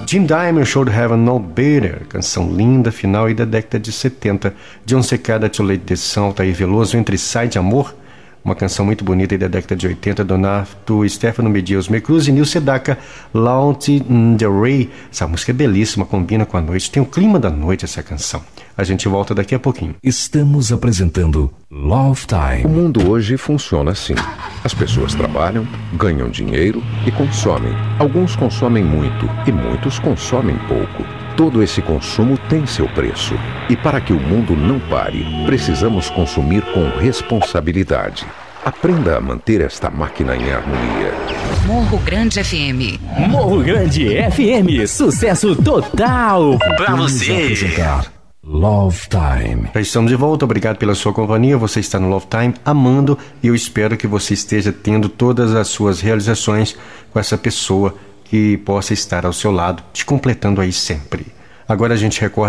Jim Diamond, Should Have No Better, canção linda, final aí da década de 70. John Cicada, Too Late This Altair Veloso, Entre Sai de Amor, uma canção muito bonita aí da década de 80, Donato, Stefano Medios, Cruz e Nil Sedaka, Launch in the Ray. Essa música é belíssima, combina com a noite, tem o clima da noite essa canção. A gente volta daqui a pouquinho. Estamos apresentando Love Time. O mundo hoje funciona assim. As pessoas trabalham, ganham dinheiro e consomem. Alguns consomem muito e muitos consomem pouco. Todo esse consumo tem seu preço. E para que o mundo não pare, precisamos consumir com responsabilidade. Aprenda a manter esta máquina em harmonia. Morro Grande FM. Morro Grande FM, sucesso total pra você. Love Time. Já estamos de volta, obrigado pela sua companhia. Você está no Love Time, amando, e eu espero que você esteja tendo todas as suas realizações com essa pessoa que possa estar ao seu lado, te completando aí sempre. Agora a gente recorda